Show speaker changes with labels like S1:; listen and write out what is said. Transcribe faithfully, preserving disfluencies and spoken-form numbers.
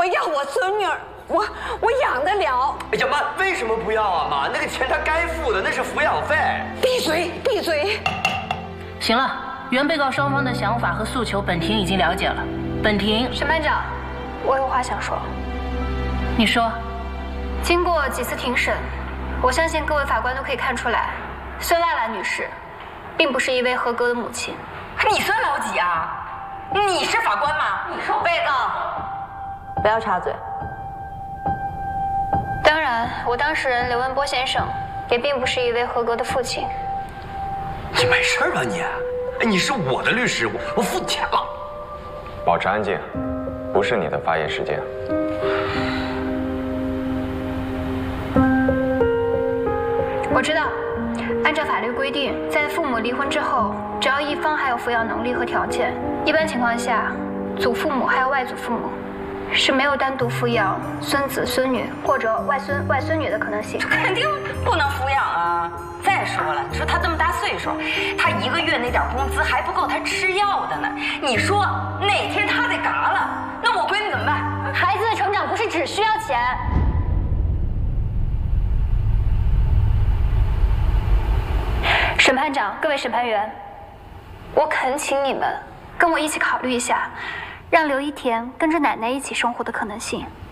S1: 要我孙女儿，我我养得了。
S2: 哎呀妈，为什么不要啊妈？那个钱他该付的，那是抚养费。
S1: 闭嘴，闭嘴！
S3: 行了，原被告双方的想法和诉求，本庭已经了解了。本庭，
S4: 审判长，我有话想说。
S3: 你说。
S4: 经过几次庭审，我相信各位法官都可以看出来，孙辣辣女士，并不是一位合格的母亲。
S5: 你算老几啊？你是法官吗？你说被告，
S6: 不要插嘴。
S4: 当然，我当事人刘文波先生也并不是一位合格的父亲。
S2: 你没事吧你？哎，你是我的律师，我我付你钱了。
S7: 保持安静，不是你的发言时间。
S4: 我知道，按照法律规定，在父母离婚之后，只要一方还有抚养能力和条件，一般情况下，祖父母还有外祖父母是没有单独抚养孙子孙女或者外孙外孙女的可能性。
S5: 肯定不能抚养啊！再说了，你说他这么大岁数，他一个月那点工资还不够他吃药的呢。你说哪天他得嘎了，那我闺女怎么办？
S4: 孩子的成长不是只需要钱。审判长，各位审判员，我恳请你们跟我一起考虑一下，让刘一田跟着奶奶一起生活的可能性。